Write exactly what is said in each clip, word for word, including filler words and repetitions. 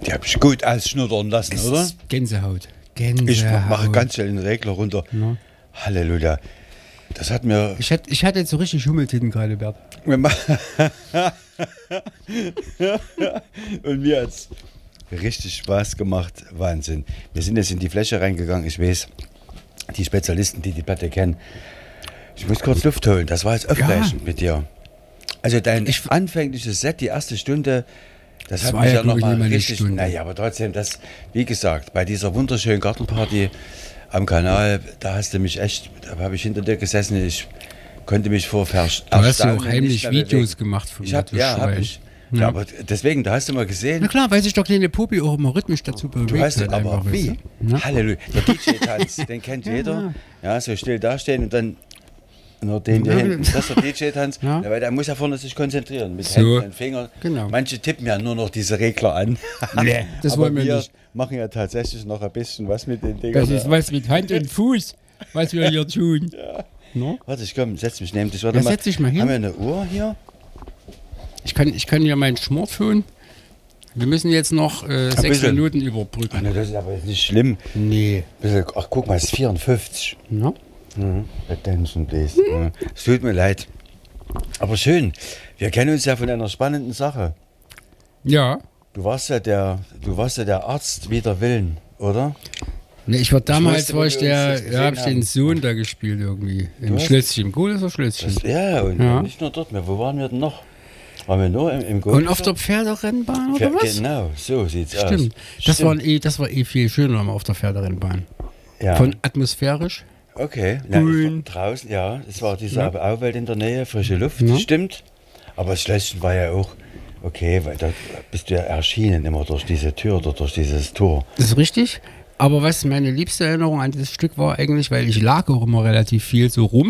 Die habe ich gut ausschnuddern lassen, Das oder? ist Gänsehaut. Gänsehaut. Ich mache ganz schnell den Regler runter. Ja. Halleluja. Das hat mir... Ich hatte, ich hatte jetzt so richtig Hummeltitten gerade, Bert. Und mir hat es richtig Spaß gemacht. Wahnsinn. Wir sind jetzt in die Fläche reingegangen. Ich weiß, die Spezialisten, die die Platte kennen. Ich muss kurz Luft holen. Das war jetzt aufreichend ja. mit dir. Also dein ich, anfängliches Set, die erste Stunde, das, das hat mich ja, ja nochmal richtig... Stunde. Naja, aber trotzdem, das, wie gesagt, bei dieser wunderschönen Gartenparty am Kanal, da hast du mich echt, da habe ich hinter dir gesessen, ich konnte mich vor Verstaunen. Du hast ja auch heimlich Videos bewegen. gemacht von ich hab, Ja, habe ich. Ja. Ja, aber deswegen, da hast du mal gesehen. Na klar, weil sich doch kleine Pupi auch immer rhythmisch dazu bewegt. Du weißt aber wie? Ja? Halleluja. Der D J-Tanz, den kennt jeder. Ja, so still dastehen und dann nur den hier hinten. Das ist der D J-Tanz. Ja. Weil der muss ja vorne sich konzentrieren. Mit so. Händen und Fingern. Genau. Manche tippen ja nur noch diese Regler an. Nee, das aber wollen wir, wir nicht. machen ja tatsächlich noch ein bisschen was mit den Dingern. Das ist was mit Hand und Fuß, was wir hier tun. Ja. No? Warte, ich komm, setz mich neben dich. Warte ja, mal. Setz dich mal hin. Haben wir eine Uhr hier? Ich kann, ich kann hier meinen Schmort tun. Wir müssen jetzt noch äh, sechs bisschen. Minuten überbrücken. Ach, ne, das ist aber nicht schlimm. Nee. Bisschen, ach, guck mal, es ist vierundfünfzig. Ja. Mhm. Attention, please. Mhm. Es tut mir leid. Aber schön. Wir kennen uns ja von einer spannenden Sache. Ja. Du warst ja der, du warst ja der Arzt wider Willen, oder? Ne, ich war damals, ich wusste, war ich der, ja, hab ich den Sohn da gespielt irgendwie. Im Schlösschen, im Goleser Schlösschen. Das, ja, und ja. nicht nur dort mehr. Wo waren wir denn noch? Waren wir nur im, im Goleser? Und auf der Pferderennbahn oder was? Genau, so sieht's Stimmt. aus. Das Stimmt. War eh, das war eh viel schöner auf der Pferderennbahn. Ja. Von atmosphärisch. Okay, ja, draußen, ja, es war diese ja. Auwelt in der Nähe, frische Luft, ja. stimmt. Aber das Schlösschen war ja auch okay, weil da bist du ja erschienen immer durch diese Tür oder durch dieses Tor. Das ist richtig. Aber was meine liebste Erinnerung an dieses Stück war eigentlich, weil ich lag auch immer relativ viel so rum,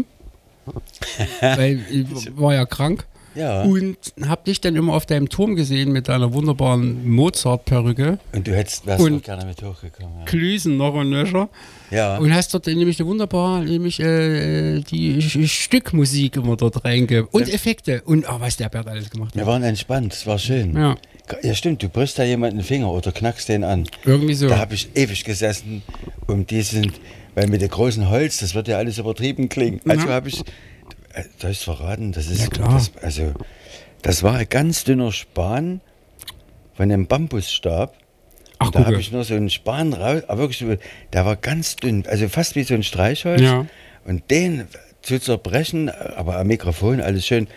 weil ich war ja krank ja. und hab dich dann immer auf deinem Turm gesehen mit deiner wunderbaren Mozart-Perücke. Und du hättest, wärst auch gerne mit hochgekommen. Ja. Klüsen noch und nöcher. Ja. Und hast dort nämlich eine wunderbare, nämlich äh, die Stückmusik immer dort reingegeben und Effekte und oh, was der Bert alles gemacht hat. Wir waren entspannt, es war schön. Ja. Ja stimmt, du brichst da jemanden den Finger oder knackst den an. Irgendwie so. Da habe ich ewig gesessen, um diesen, weil mit dem großen Holz, das wird ja alles übertrieben klingen. Also ja. habe ich, soll ich es verraten, das ist, ja, klar. Das, also das war ein ganz dünner Span von einem Bambusstab. Ach, da habe ich nur so einen Span raus, aber wirklich, der war ganz dünn, also fast wie so ein Streichholz. Ja. Und den zu zerbrechen, aber am Mikrofon alles schön.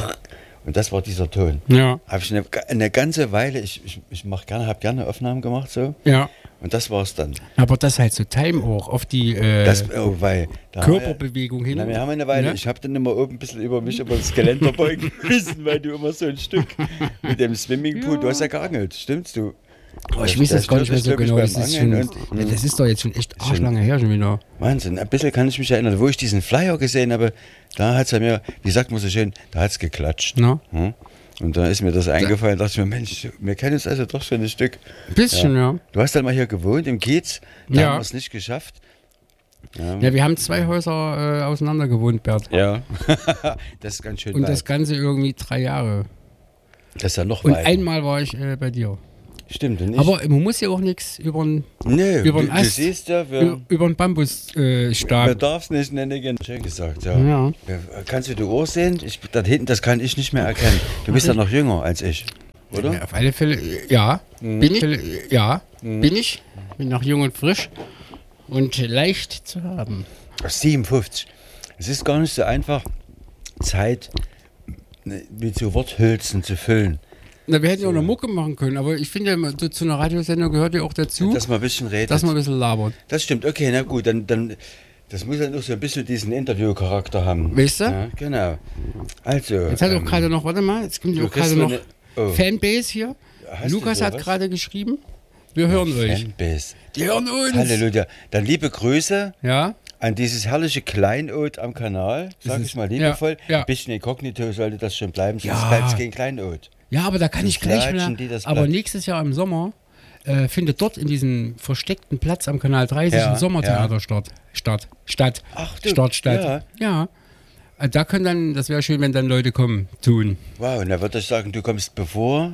Und das war dieser Ton. Ja. Habe ich eine, eine ganze Weile, ich, ich, ich mach gerne, habe gerne Aufnahmen gemacht so. Ja. Und das war's dann. Aber das halt so Time auch auf die äh, das, oh, weil, da Körperbewegung wir, hin. Na, wir haben eine Weile, ja? Ich habe dann immer oben ein bisschen über mich über das Geländer beugen müssen, weil du immer so ein Stück mit dem Swimmingpool, ja. Du hast ja geangelt, stimmst du? Oh, ich weiß jetzt gar nicht mehr so genau, das ist, schon, und, ja, das ist doch jetzt schon echt arschlange her schon wieder. Wahnsinn, ein bisschen kann ich mich erinnern, wo ich diesen Flyer gesehen habe, da hat es ja mir, wie sagt man so schön, da hat es geklatscht. No. Hm? Und da ist mir das eingefallen, da dachte ich mir, Mensch, wir kennen uns also doch schon ein Stück. Ein bisschen, ja. ja. Du hast dann mal hier gewohnt, im Kiez, da ja. haben wir es nicht geschafft. Ja. ja, wir haben zwei Häuser äh, auseinander gewohnt, Bert. Ja, das ist ganz schön Und weit. das Ganze irgendwie drei Jahre. Das ist ja noch Und weit. einmal war ich äh, bei dir. Stimmt, und ich. Aber man muss ja auch nichts über den nee, Ast, du siehst ja, wir, über den Bambusstab. Man darf es nicht nennen, schön gesagt, ja. ja. Kannst du die Uhr sehen? Ich, da hinten, das kann ich nicht mehr erkennen. Du bist ja noch jünger als ich, oder? Ja, auf alle Fälle, ja. Mhm. Bin ich? Ja, mhm. bin ich. Bin noch jung und frisch und leicht zu haben. siebenundfünfzig. Es ist gar nicht so einfach, Zeit mit so Worthülsen zu füllen. Na, wir hätten ja so. auch eine Mucke machen können, aber ich finde ja, zu, zu einer Radiosendung gehört ja auch dazu, dass man ein bisschen redet. Dass man ein bisschen labert. Das stimmt, okay, na gut, dann, dann das muss ja noch so ein bisschen diesen Interview-Charakter haben. Weißt du? Ja, genau. Also. Jetzt hat ähm, auch gerade noch, warte mal, jetzt kommt ja auch gerade noch eine, oh. Fanbase hier. Hast Lukas hat gerade geschrieben, wir hören ja, euch. Fanbase. Die hören uns. Halleluja. Dann liebe Grüße. Ja. An dieses herrliche Kleinod am Kanal, sag ich mal liebevoll. Ja, ja. Ein bisschen inkognito sollte das schon bleiben, sonst ja. bleibt es kein Kleinod. Ja, aber da kann das ich gleich Latschen, wieder, aber nächstes Jahr im Sommer äh, findet dort in diesem versteckten Platz am Kanal dreißig ja, ein Sommertheater ja. statt. Stadt. Stadt. Ach du, Stadt, Stadt. Ja. ja. Da können dann, das wäre schön, wenn dann Leute kommen, tun. Wow, und da würde ich sagen, du kommst bevor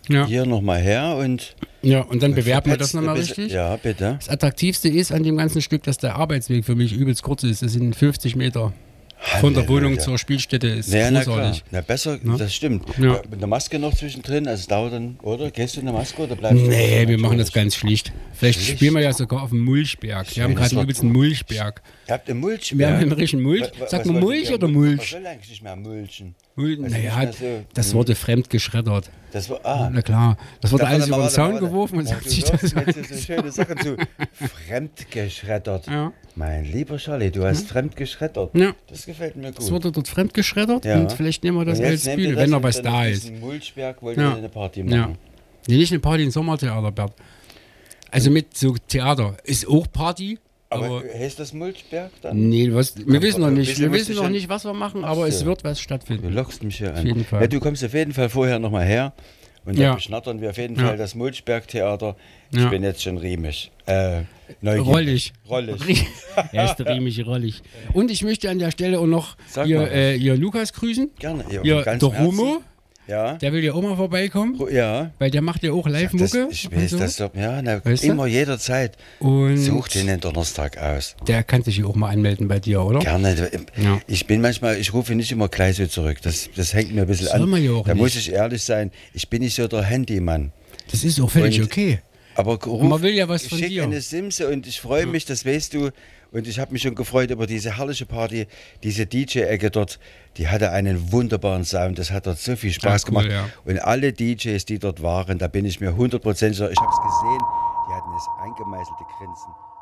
Ja. hier nochmal her und... Ja, und dann bewerben wir das verpetzt ein nochmal bisschen- richtig. Ja, bitte. Das Attraktivste ist an dem ganzen Stück, dass der Arbeitsweg für mich übelst kurz ist. Das sind fünfzig Meter. Von der Wohnung Halleluja. zur Spielstätte ist Ja, na klar. großartig. Na besser, Ja. das stimmt. Ja. Mit der Maske noch zwischendrin, also es dauert dann, oder? Gehst du in der Maske oder bleibst du? Nee, wir machen das ganz schlicht. Vielleicht Schlicht? spielen wir ja sogar auf dem Mulchberg. Wir haben das gerade einen war übelsten Mulchberg. Ihr habt einen Mulch. Wir haben einen richtigen Mulch. Wa- wa- Sagt was man wollt Mulch ihr? oder Man Mulch? soll eigentlich nicht mehr mulchen. Mul- Also Naja, nicht mehr so- das Hm. wurde fremd geschreddert. Das war, ah. Na klar, das wurde Davon alles haben über wir den Zaun warte, geworfen und warte. sagt Du sich hörst das. mir jetzt so schöne Sachen zu. Fremdgeschreddert. Ja. Mein lieber Charlie, du hast fremdgeschreddert. Ja. Das gefällt mir gut. Das wurde dort fremd geschreddert Ja. und vielleicht nehmen wir das Und jetzt als nehmt ihr Bühne, das wenn noch und was dann da auf ist. diesen Mulchberg wollt Ja. ihr eine Party Ja. machen. Nee, nicht eine Party, ein Sommertheater, Bert. Also mit so Theater ist auch Party, Aber, aber heißt das Mulchberg dann? nee, was, wir wissen noch ein nicht, bisschen wir musst wissen du noch schon- nicht, was wir machen, Ach aber so. es wird was Du stattfinden. lockst mich hier an. jeden Fall. Ja, du kommst auf jeden Fall vorher nochmal her und Ja. dann beschnattern wir auf jeden Ja. Fall das Mulchberg-Theater. Ich Ja. bin jetzt schon riemig. Äh, neugierig. Rollig. Rollig. Er ist riemig rollig. Und ich möchte an der Stelle auch noch Sag hier, mal was. äh, hier Lukas grüßen. Gerne. Ja, Hier, von der ganzem Herzen. Rumo, Ja. der will ja auch mal vorbeikommen, Ja. weil der macht ja auch Das, Live-Mucke. ich und weiß, so. das doch, ja, na, Weißt du? immer jederzeit. Und Such den den Donnerstag aus. der kann sich hier auch mal anmelden bei dir, oder? Gerne. Ja. Ich bin manchmal, ich rufe nicht immer gleich so zurück. Das, das hängt mir ein bisschen Soll an. man ja auch da nicht. muss ich ehrlich sein, ich bin nicht so der Handymann. Das ist auch völlig Und- okay. Aber ruf, Man will ja was ich von schick dir. eine Simse und ich freue mich, das weißt du. Und ich habe mich schon gefreut über diese herrliche Party, diese D J-Ecke dort. Die hatte einen wunderbaren Sound, das hat dort so viel Spaß Ja, cool, gemacht. ja. Und alle D Js, die dort waren, da bin ich mir hundertprozentig sicher, ich habe es gesehen, die hatten das eingemeißelte Grinsen.